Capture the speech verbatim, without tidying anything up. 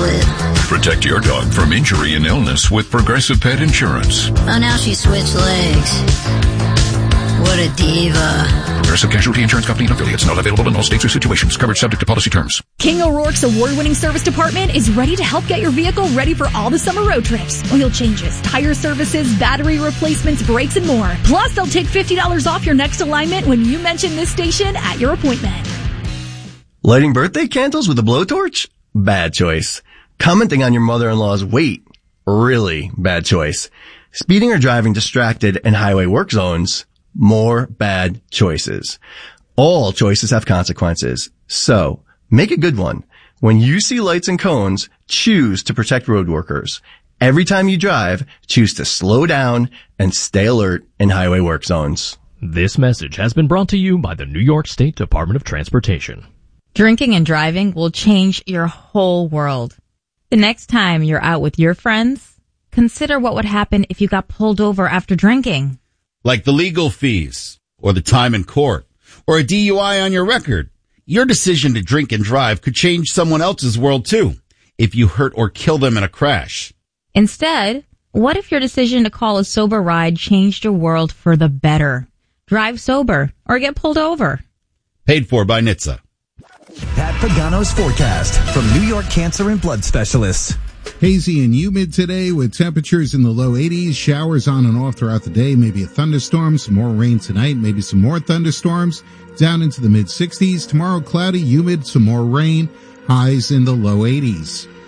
split. Protect your dog from injury and illness with Progressive Pet Insurance. Oh, now she switched legs. What a diva. Progressive Casualty Insurance Company and affiliates. Not available in all states or situations. Coverage subject to policy terms. King O'Rourke's award-winning service department is ready to help get your vehicle ready for all the summer road trips. Oil changes, tire services, battery replacements, brakes, and more. Plus, they'll take fifty dollars off your next alignment when you mention this station at your appointment. Lighting birthday candles with a blowtorch? Bad choice. Commenting on your mother-in-law's weight? Really bad choice. Speeding or driving distracted in highway work zones? More bad choices. All choices have consequences. So, make a good one. When you see lights and cones, choose to protect road workers. Every time you drive, choose to slow down and stay alert in highway work zones. This message has been brought to you by the New York State Department of Transportation. Drinking and driving will change your whole world. The next time you're out with your friends, consider what would happen if you got pulled over after drinking. Like the legal fees, or the time in court, or a D U I on your record. Your decision to drink and drive could change someone else's world too, if you hurt or kill them in a crash. Instead, what if your decision to call a sober ride changed your world for the better? Drive sober, or get pulled over. Paid for by N H T S A. Pat Pagano's forecast from New York Cancer and Blood Specialists. Hazy and humid today with temperatures in the low eighties, showers on and off throughout the day, maybe a thunderstorm, some more rain tonight, maybe some more thunderstorms, down into the mid sixties. Tomorrow cloudy, humid, some more rain, highs in the low eighties.